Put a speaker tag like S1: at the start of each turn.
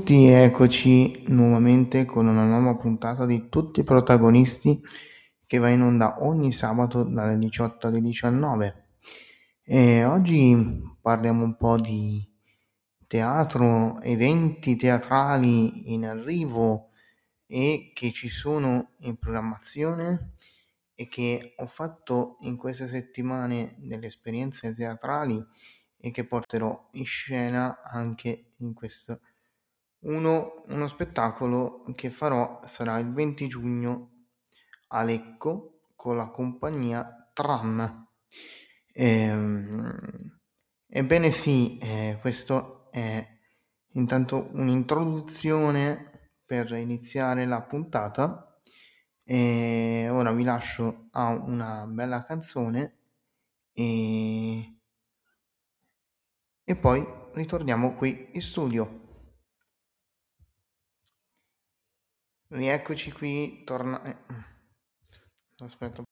S1: tutti, eccoci nuovamente con una nuova puntata di Tutti i protagonisti che va in onda ogni sabato dalle 18 alle 19. E oggi parliamo un po' di teatro, eventi teatrali in arrivo e che ci sono in programmazione e che ho fatto in queste settimane delle esperienze teatrali e che porterò in scena anche in questo. Uno spettacolo che farò sarà il 20 giugno a Lecco con la compagnia Tram. Ebbene sì, questo è intanto un'introduzione per iniziare la puntata. E ora vi lascio a una bella canzone e poi ritorniamo qui in studio. Rieccoci qui, aspetta.